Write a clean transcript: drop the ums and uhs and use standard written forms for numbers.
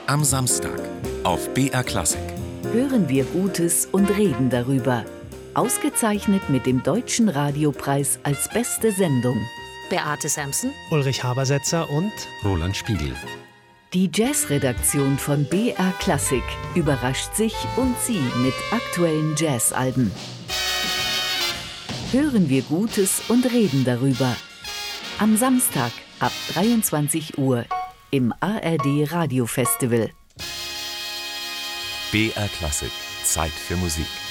Am Samstag auf BR Klassik. Hören wir Gutes und reden darüber. Ausgezeichnet mit dem Deutschen Radiopreis als beste Sendung. Beate Samson, Ulrich Habersetzer und Roland Spiegel. Die Jazzredaktion von BR Klassik überrascht sich und Sie mit aktuellen Jazzalben. Hören wir Gutes und reden darüber. Am Samstag ab 23 Uhr im ARD Radio Festival. BR Klassik. Zeit für Musik.